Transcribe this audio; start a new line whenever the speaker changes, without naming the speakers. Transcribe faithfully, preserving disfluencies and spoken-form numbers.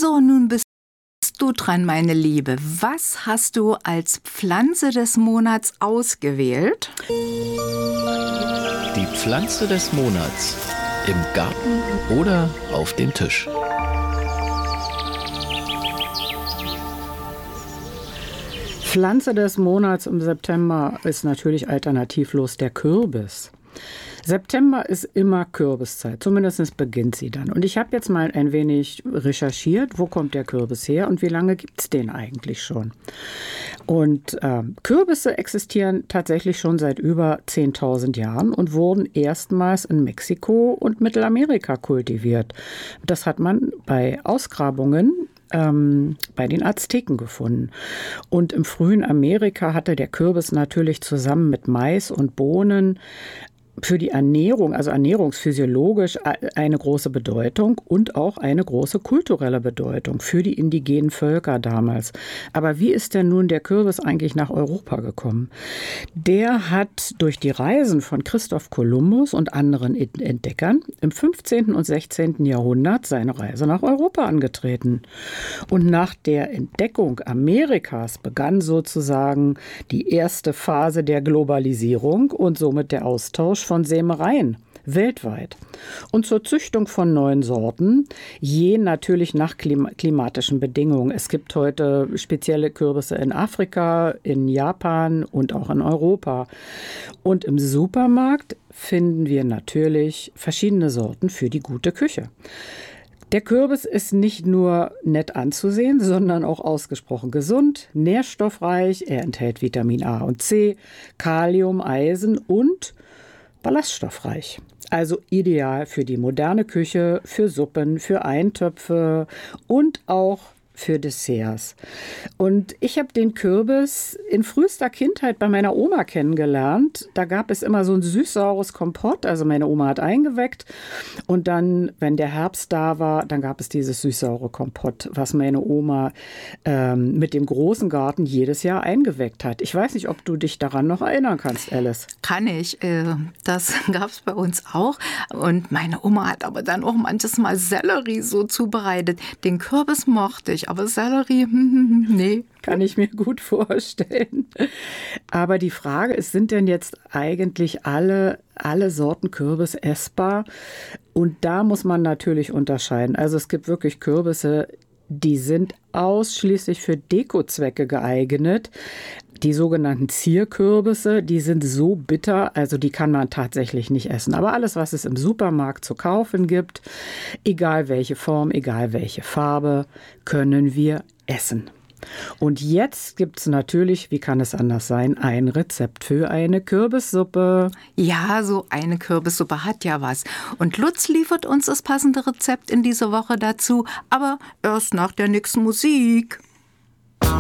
So, nun bist du dran, meine Liebe. Was hast du als Pflanze des Monats ausgewählt?
Die Pflanze des Monats. Im Garten oder auf dem Tisch.
Pflanze des Monats im September ist natürlich alternativlos der Kürbis. September ist immer Kürbiszeit, zumindest beginnt sie dann. Und ich habe jetzt mal ein wenig recherchiert, wo kommt der Kürbis her und wie lange gibt es den eigentlich schon. Und äh, Kürbisse existieren tatsächlich schon seit über zehntausend Jahren und wurden erstmals in Mexiko und Mittelamerika kultiviert. Das hat man bei Ausgrabungen ähm, bei den Azteken gefunden. Und im frühen Amerika hatte der Kürbis natürlich zusammen mit Mais und Bohnen für die Ernährung, also ernährungsphysiologisch, eine große Bedeutung und auch eine große kulturelle Bedeutung für die indigenen Völker damals. Aber wie ist denn nun der Kürbis eigentlich nach Europa gekommen? Der hat durch die Reisen von Christoph Kolumbus und anderen Entdeckern im fünfzehnten und sechzehnten Jahrhundert seine Reise nach Europa angetreten. Und nach der Entdeckung Amerikas begann sozusagen die erste Phase der Globalisierung und somit der Austausch von Sämereien weltweit. Und zur Züchtung von neuen Sorten, je natürlich nach klim- klimatischen Bedingungen. Es gibt heute spezielle Kürbisse in Afrika, in Japan und auch in Europa. Und im Supermarkt finden wir natürlich verschiedene Sorten für die gute Küche. Der Kürbis ist nicht nur nett anzusehen, sondern auch ausgesprochen gesund, nährstoffreich. Er enthält Vitamin A und C, Kalium, Eisen und ballaststoffreich. Also ideal für die moderne Küche, für Suppen, für Eintöpfe und auch für Desserts. Und ich habe den Kürbis in frühester Kindheit bei meiner Oma kennengelernt. Da gab es immer so ein süß-saures Kompott. Also meine Oma hat eingeweckt und dann, wenn der Herbst da war, dann gab es dieses süß-saure Kompott, was meine Oma ähm, mit dem großen Garten jedes Jahr eingeweckt hat. Ich weiß nicht, ob du dich daran noch erinnern kannst, Alice.
Kann ich. Das gab es bei uns auch. Und meine Oma hat aber dann auch manches Mal Sellerie so zubereitet. Den Kürbis mochte ich. Aber Sellerie, nee.
Kann ich mir gut vorstellen. Aber die Frage ist, sind denn jetzt eigentlich alle, alle Sorten Kürbis essbar? Und da muss man natürlich unterscheiden. Also es gibt wirklich Kürbisse, die sind ausschließlich für Dekozwecke geeignet. Die sogenannten Zierkürbisse, die sind so bitter, also die kann man tatsächlich nicht essen. Aber alles, was es im Supermarkt zu kaufen gibt, egal welche Form, egal welche Farbe, können wir essen. Und jetzt gibt es natürlich, wie kann es anders sein, ein Rezept für eine Kürbissuppe.
Ja, so eine Kürbissuppe hat ja was. Und Lutz liefert uns das passende Rezept in dieser Woche dazu, aber erst nach der nächsten Musik.